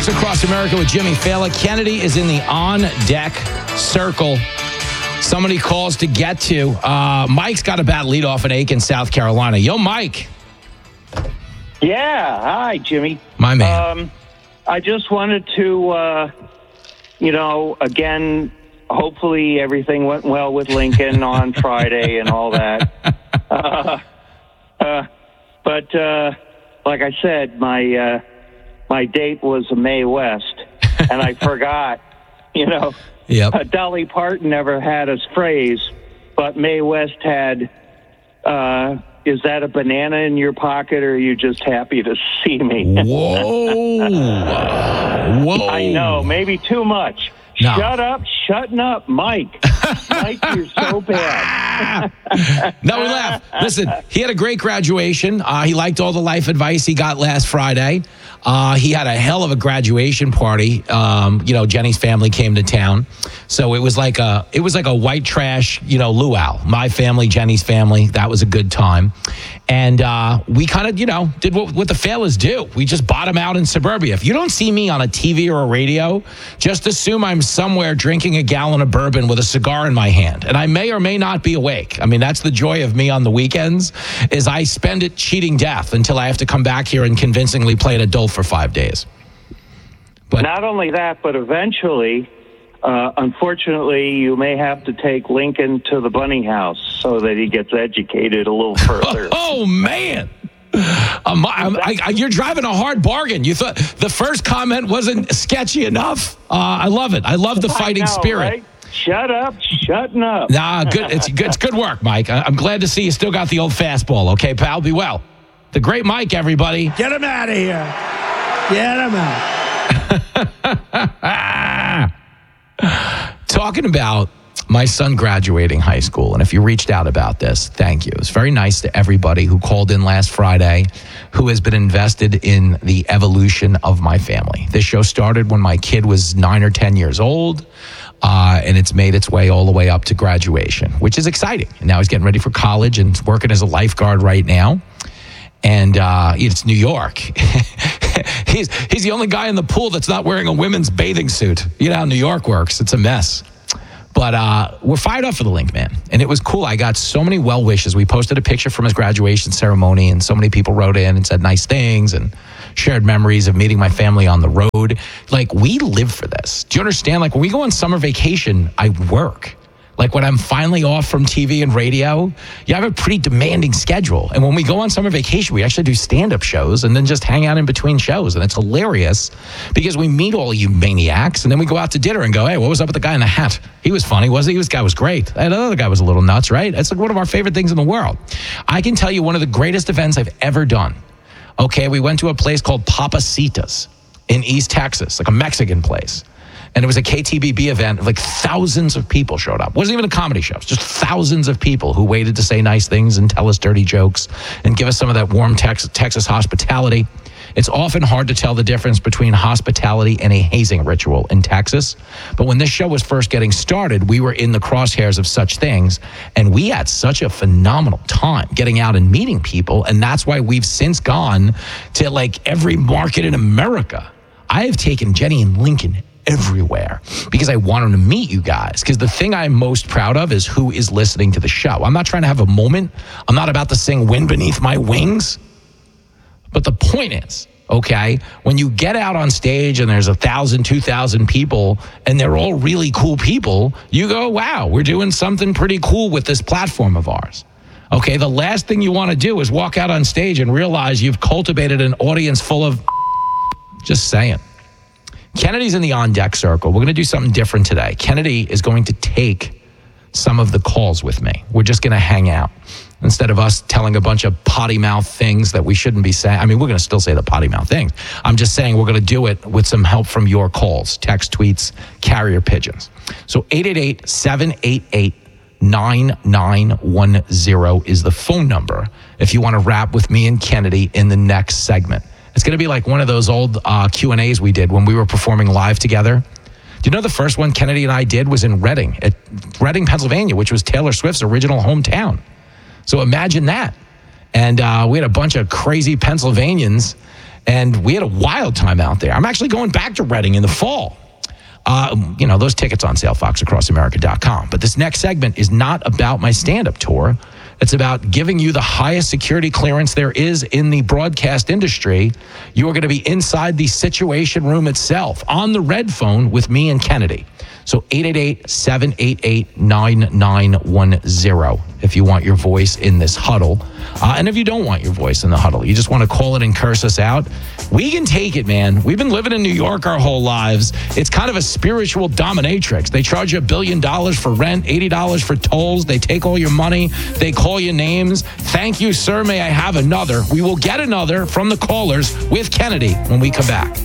Sports Across America with Jimmy Fallon. Kennedy is in the on-deck circle. Somebody calls to get to. Mike's got a bad lead off in Aiken, South Carolina. Yo, Mike. Yeah. Hi, Jimmy. My man. I just wanted to, again, hopefully everything went well with Lincoln on Friday and all that. But like I said, my date was Mae West, and I forgot, Yep. Dolly Parton never had a phrase, but Mae West had, is that a banana in your pocket, or are you just happy to see me? Whoa. Whoa. I know, maybe too much. No. Shutting up, Mike. Mike, you're so bad. No, we laugh. Listen, he had a great graduation. He liked all the life advice he got last Friday. He had a hell of a graduation party. Jenny's family came to town. So it was like a white trash, luau. My family, Jenny's family. That was a good time. And we kind of, did what the Failers do. We just bottom out in suburbia. If you don't see me on a TV or a radio, just assume I'm somewhere drinking a gallon of bourbon with a cigar in my hand. And I may or may not be awake. I mean, that's the joy of me on the weekends, is I spend it cheating death until I have to come back here and convincingly play an adult for 5 days. But not only that, but eventually, unfortunately, you may have to take Lincoln to the bunny house so that he gets educated a little further. Oh, man. You're driving a hard bargain. You thought the first comment wasn't sketchy enough. I love it. I love the fighting spirit. Right? Shutting up. Nah, good. It's good work, Mike. I'm glad to see you still got the old fastball. Okay, pal, be well. The great Mike, everybody. Get him out of here. Get him out. Talking about my son graduating high school, and if you reached out about this, thank you. It's very nice to everybody who called in last Friday, who has been invested in the evolution of my family. This show started when my kid was 9 or 10 years old, and it's made its way all the way up to graduation, which is exciting. And now he's getting ready for college and working as a lifeguard right now. And it's New York. He's the only guy in the pool that's not wearing a women's bathing suit. You know how New York works. It's a mess. But we're fired up for the Link, man. And it was cool. I got so many well wishes. We posted a picture from his graduation ceremony, and so many people wrote in and said nice things and shared memories of meeting my family on the road. Like, we live for this. Do you understand? Like, when we go on summer vacation, I work. Like, when I'm finally off from TV and radio, you have a pretty demanding schedule. And when we go on summer vacation, we actually do stand-up shows and then just hang out in between shows. And it's hilarious because we meet all you maniacs, and then we go out to dinner and go, hey, what was up with the guy in the hat? He was funny, wasn't he? This guy was great. That other guy was a little nuts, right? It's like one of our favorite things in the world. I can tell you one of the greatest events I've ever done. Okay, we went to a place called Papacitas in East Texas, like a Mexican place. And it was a KTBB event. Like, thousands of people showed up. It wasn't even a comedy show. It was just thousands of people who waited to say nice things and tell us dirty jokes and give us some of that warm Texas hospitality. It's often hard to tell the difference between hospitality and a hazing ritual in Texas. But when this show was first getting started, we were in the crosshairs of such things. And we had such a phenomenal time getting out and meeting people. And that's why we've since gone to, like, every market in America. I have taken Jenny and Lincoln everywhere because I want them to meet you guys. Because the thing I'm most proud of is who is listening to the show. I'm not trying to have a moment. I'm not about to sing Wind Beneath My Wings. But the point is, okay, when you get out on stage and there's 1,000, 2,000 people and they're all really cool people, you go, wow, we're doing something pretty cool with this platform of ours. Okay, the last thing you want to do is walk out on stage and realize you've cultivated an audience full of just saying. Kennedy's in the on-deck circle. We're going to do something different today. Kennedy is going to take some of the calls with me. We're just going to hang out. Instead of us telling a bunch of potty mouth things that we shouldn't be saying. I mean, we're going to still say the potty mouth things. I'm just saying we're going to do it with some help from your calls, text, tweets, carrier pigeons. So 888-788-9910 is the phone number if you want to rap with me and Kennedy in the next segment. It's going to be like one of those old Q&As we did when we were performing live together. Do you know the first one Kennedy and I did was in Reading, Pennsylvania, which was Taylor Swift's original hometown. So imagine that. And we had a bunch of crazy Pennsylvanians, And we had a wild time out there. I'm actually going back to Reading in the fall. Those tickets on sale, foxacrossamerica.com. But this next segment is not about my stand-up tour. It's about giving you the highest security clearance there is in the broadcast industry. You are going to be inside the Situation Room itself on the red phone with me and Kennedy. So 888-788-9910 if you want your voice in this huddle. And if you don't want your voice in the huddle, you just want to call it and curse us out, we can take it, man. We've been living in New York our whole lives. It's kind of a spiritual dominatrix. They charge you $1 billion for rent, $80 for tolls. They take all your money. They call you names. Thank you, sir. May I have another? We will get another from the callers with Kennedy when we come back.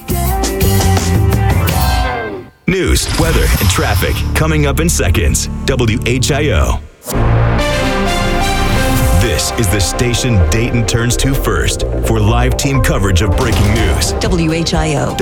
News, weather, and traffic coming up in seconds. WHIO. This is the station Dayton turns to first for live team coverage of breaking news. WHIO.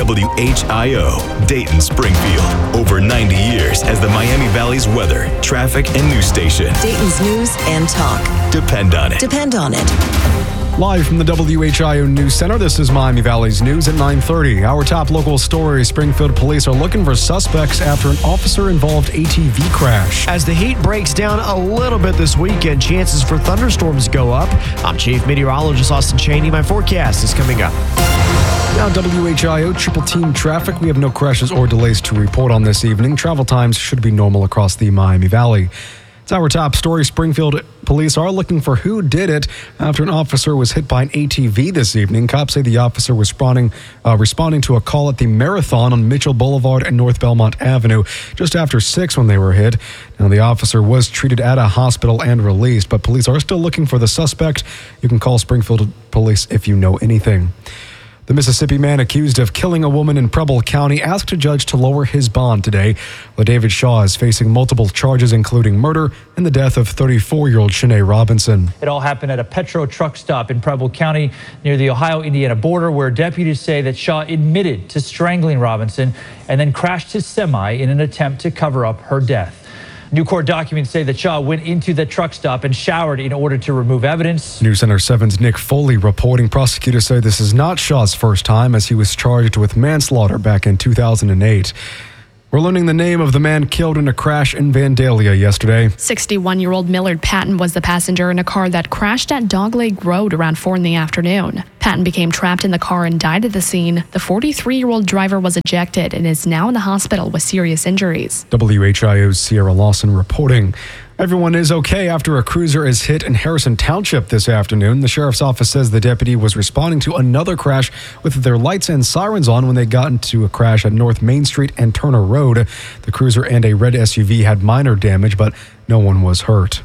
WHIO, Dayton, Springfield. Over 90 years as the Miami Valley's weather, traffic, and news station. Dayton's news and talk. Depend on it. Depend on it. Live from the WHIO News Center, this is Miami Valley's News at 9:30. Our top local story, Springfield police are looking for suspects after an officer-involved ATV crash. As the heat breaks down a little bit this weekend, chances for thunderstorms go up. I'm Chief Meteorologist Austin Cheney. My forecast is coming up. Now, WHIO triple team traffic. We have no crashes or delays to report on this evening. Travel times should be normal across the Miami Valley. It's our top story. Springfield police are looking for who did it after an officer was hit by an ATV this evening. Cops say the officer was responding to a call at the Marathon on Mitchell Boulevard and North Belmont Avenue just after 6 when they were hit. Now, the officer was treated at a hospital and released, but police are still looking for the suspect. You can call Springfield police if you know anything. The Mississippi man accused of killing a woman in Preble County asked a judge to lower his bond today. LaDavid Shaw is facing multiple charges, including murder and the death of 34-year-old Shanae Robinson. It all happened at a Petro truck stop in Preble County near the Ohio-Indiana border, where deputies say that Shaw admitted to strangling Robinson and then crashed his semi in an attempt to cover up her death. New court documents say that Shaw went into the truck stop and showered in order to remove evidence. News Center 7's Nick Foley reporting. Prosecutors say this is not Shaw's first time, as he was charged with manslaughter back in 2008. We're learning the name of the man killed in a crash in Vandalia yesterday. 61-year-old Millard Patton was the passenger in a car that crashed at Dogleg Road around 4 in the afternoon. Patton became trapped in the car and died at the scene. The 43-year-old driver was ejected and is now in the hospital with serious injuries. WHIO's Sierra Lawson reporting. Everyone is okay after a cruiser is hit in Harrison Township this afternoon. The sheriff's office says the deputy was responding to another crash with their lights and sirens on when they got into a crash at North Main Street and Turner Road. The cruiser and a red SUV had minor damage, but no one was hurt.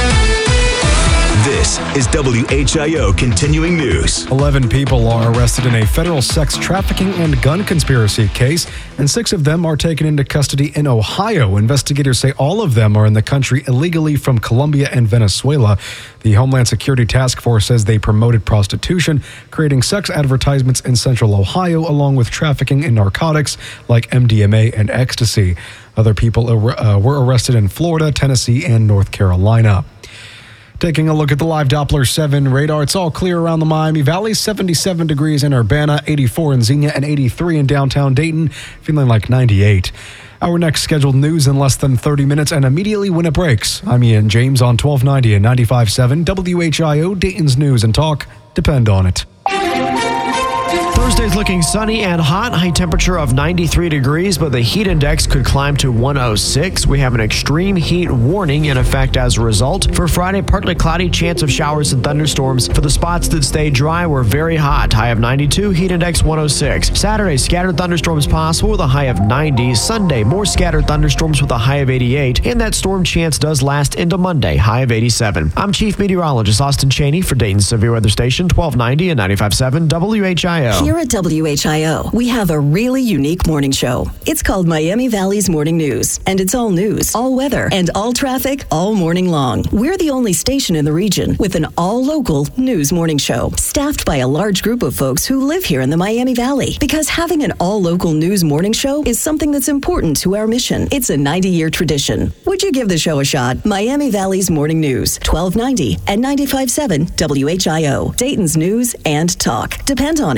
This is WHIO Continuing News. 11 people are arrested in a federal sex trafficking and gun conspiracy case, and 6 of them are taken into custody in Ohio. Investigators say all of them are in the country illegally from Colombia and Venezuela. The Homeland Security Task Force says they promoted prostitution, creating sex advertisements in Central Ohio, along with trafficking in narcotics like MDMA and ecstasy. Other people were arrested in Florida, Tennessee, and North Carolina. Taking a look at the live Doppler 7 radar, it's all clear around the Miami Valley. 77 degrees in Urbana, 84 in Xenia, and 83 in downtown Dayton, feeling like 98. Our next scheduled news in less than 30 minutes and immediately when it breaks. I'm Ian James on 1290 and 95.7 WHIO, Dayton's News and Talk. Depend on it. Thursday's looking sunny and hot, high temperature of 93 degrees, but the heat index could climb to 106. We have an extreme heat warning in effect as a result. For Friday, partly cloudy, chance of showers and thunderstorms. For the spots that stay dry, we're very hot, high of 92, heat index 106. Saturday, scattered thunderstorms possible with a high of 90. Sunday, more scattered thunderstorms with a high of 88. And that storm chance does last into Monday, high of 87. I'm Chief Meteorologist Austin Cheney for Dayton's Severe Weather Station, 1290 and 95.7 WHIO. Here at WHIO, we have a really unique morning show. It's called Miami Valley's Morning News, and it's all news, all weather, and all traffic all morning long. We're the only station in the region with an all-local news morning show, staffed by a large group of folks who live here in the Miami Valley. Because having an all-local news morning show is something that's important to our mission. It's a 90-year tradition. Would you give the show a shot? Miami Valley's Morning News, 1290 and 95.7 WHIO, Dayton's News and Talk. Depend on it. Join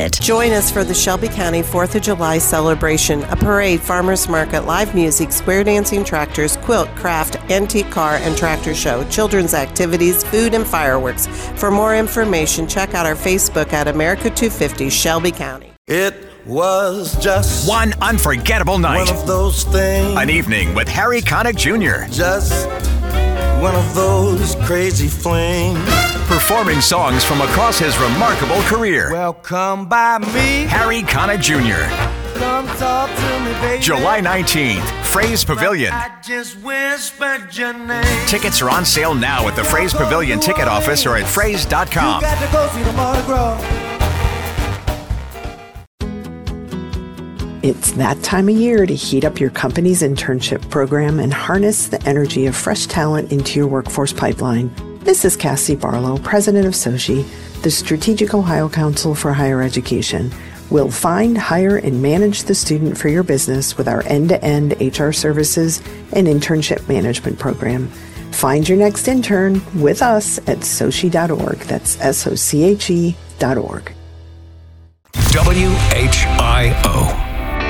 Join us for the Shelby County 4th of July celebration, a parade, farmers market, live music, square dancing tractors, quilt, craft, antique car, and tractor show, children's activities, food, and fireworks. For more information, check out our Facebook at America 250 Shelby County. It was just one unforgettable night. One of those things. An evening with Harry Connick Jr. Just one of those crazy flings. Performing songs from across his remarkable career. Well, come by me, Harry Connick Jr. Come talk to me, baby. July 19th, Fraze Pavilion. I just whispered your name. Tickets are on sale now at the Fraze Pavilion ticket office or at fraze.com. You got to go see the Mardi Gras. It's that time of year to heat up your company's internship program and harness the energy of fresh talent into your workforce pipeline. This is Cassie Barlow, president of SOCHI, the Strategic Ohio Council for Higher Education. We'll find, hire, and manage the student for your business with our end-to-end HR services and internship management program. Find your next intern with us at sochi.org. That's SOCHE.org. WHIO.